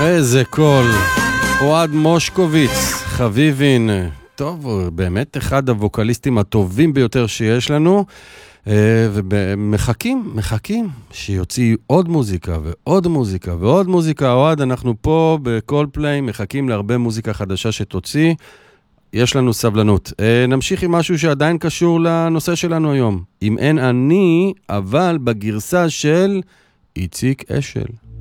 איזה קול. אוהד מושקוביץ, חביבין. טוב, באמת אחד הווקליסטים הטובים ביותר שיש לנו. ומחכים שיוציא עוד מוזיקה ועוד מוזיקה ועוד מוזיקה. אוהד, אנחנו פה בכל פליי מחכים להרבה מוזיקה חדשה שתוציא. יש לנו סבלנות. נמשיך עם משהו שעדיין קשור לנושא שלנו היום. אם אין אני, אבל בגרסה של איציק אשל.